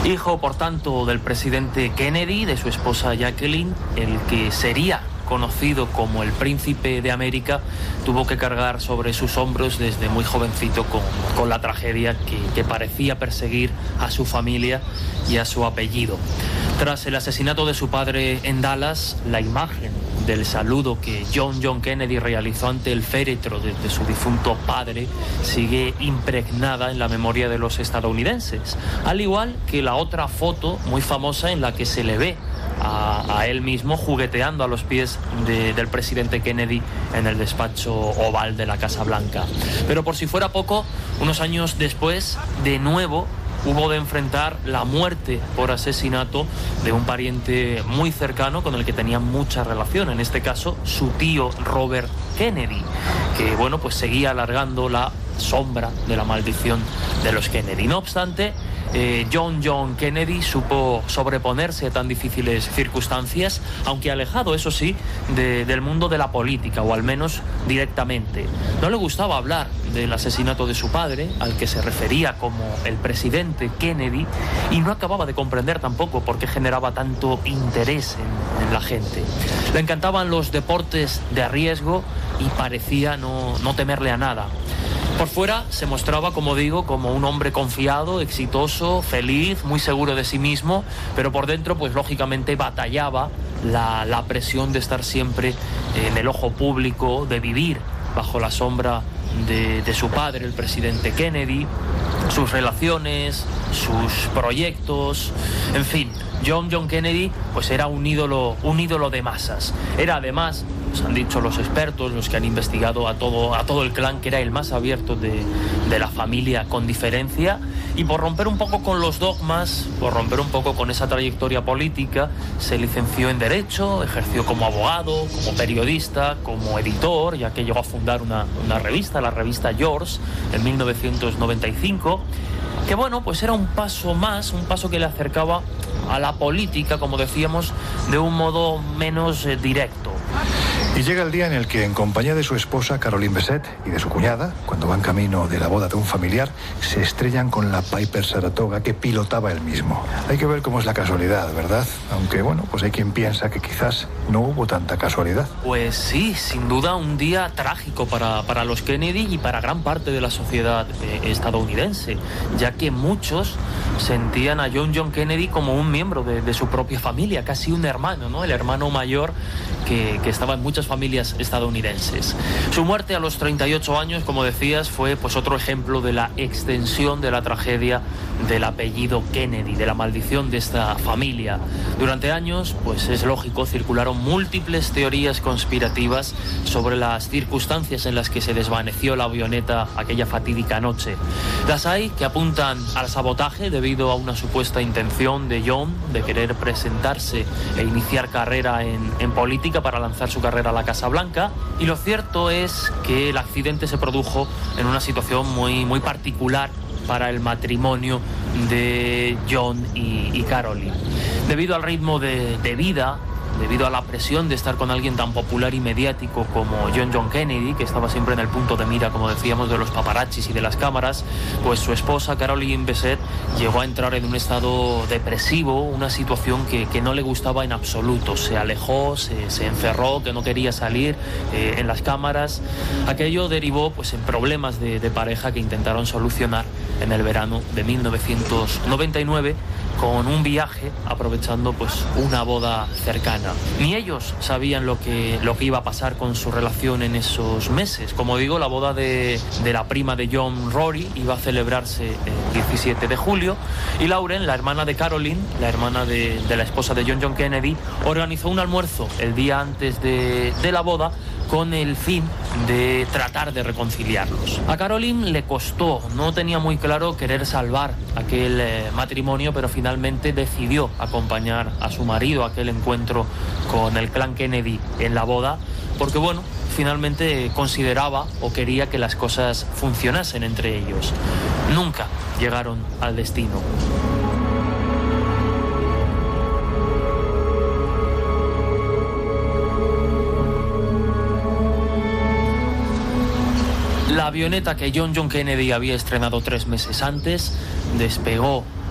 Hijo, por tanto, del presidente Kennedy, de su esposa Jacqueline, el que sería conocido como el Príncipe de América, tuvo que cargar sobre sus hombros desde muy jovencito con la tragedia que parecía perseguir a su familia y a su apellido. Tras el asesinato de su padre en Dallas, la imagen del saludo que John Kennedy realizó ante el féretro de su difunto padre sigue impregnada en la memoria de los estadounidenses, al igual que la otra foto muy famosa en la que se le ve a él mismo jugueteando a los pies del presidente Kennedy en el despacho oval de la Casa Blanca. Pero por si fuera poco, unos años después, de nuevo, hubo de enfrentar la muerte por asesinato de un pariente muy cercano con el que tenía mucha relación, en este caso su tío Robert Kennedy, que bueno, pues seguía alargando la sombra de la maldición de los Kennedy. No obstante, John Kennedy supo sobreponerse a tan difíciles circunstancias, aunque alejado, eso sí, del mundo de la política, o al menos directamente. No le gustaba hablar del asesinato de su padre, al que se refería como el presidente Kennedy, y no acababa de comprender tampoco por qué generaba tanto interés en la gente. Le encantaban los deportes de riesgo y parecía no temerle a nada. Por fuera se mostraba, como digo, como un hombre confiado, exitoso, feliz, muy seguro de sí mismo, pero por dentro, pues lógicamente batallaba la presión de estar siempre en el ojo público, de vivir bajo la sombra de su padre, el presidente Kennedy, sus relaciones, sus proyectos, en fin. John Kennedy pues era un ídolo de masas. Era además, nos han dicho los expertos, los que han investigado a todo el clan, que era el más abierto de la familia con diferencia, y por romper un poco con los dogmas, por romper un poco con esa trayectoria política, se licenció en Derecho, ejerció como abogado, como periodista, como editor, ya que llegó a fundar una revista, la revista Yours, en 1995, que bueno, pues era un paso más, un paso que le acercaba a la política, como decíamos, de un modo menos directo. Y llega el día en el que, en compañía de su esposa Caroline Bessette y de su cuñada, cuando van camino de la boda de un familiar, se estrellan con la Piper Saratoga que pilotaba él mismo. Hay que ver cómo es la casualidad, ¿verdad? Aunque, bueno, pues hay quien piensa que quizás no hubo tanta casualidad. Pues sí, sin duda un día trágico para los Kennedy y para gran parte de la sociedad estadounidense, ya que muchos sentían a John Kennedy como un miembro de su propia familia, casi un hermano, ¿no? El hermano mayor que estaba en muchas familias estadounidenses. Su muerte a los 38 años, como decías, fue pues otro ejemplo de la extensión de la tragedia del apellido Kennedy, de la maldición de esta familia. Durante años, pues es lógico, circularon múltiples teorías conspirativas sobre las circunstancias en las que se desvaneció la avioneta aquella fatídica noche. Las hay que apuntan al sabotaje debido a una supuesta intención de John de querer presentarse e iniciar carrera en política para lanzar su carrera a la Casa Blanca, y lo cierto es que el accidente se produjo en una situación muy particular para el matrimonio de John y Caroline. Debido al ritmo de vida, debido a la presión de estar con alguien tan popular y mediático como John Kennedy, que estaba siempre en el punto de mira, como decíamos, de los paparazzis y de las cámaras, pues su esposa Caroline Bessette llegó a entrar en un estado depresivo, una situación que no le gustaba en absoluto. Se alejó, se encerró, que no quería salir en las cámaras. Aquello derivó pues en problemas de pareja que intentaron solucionar en el verano de 1999 con un viaje, aprovechando pues una boda cercana. Ni ellos sabían lo que iba a pasar con su relación en esos meses. Como digo, la boda de la prima de John, Rory, iba a celebrarse el 17 de julio, y Lauren, la hermana de Caroline, la hermana de la esposa de John Kennedy, organizó un almuerzo el día antes de la boda con el fin de tratar de reconciliarlos. A Caroline le costó, no tenía muy claro querer salvar aquel matrimonio, pero finalmente decidió acompañar a su marido a aquel encuentro con el clan Kennedy en la boda, porque bueno, finalmente consideraba o quería que las cosas funcionasen entre ellos. Nunca llegaron al destino. La avioneta que John Kennedy había estrenado 3 meses antes despegó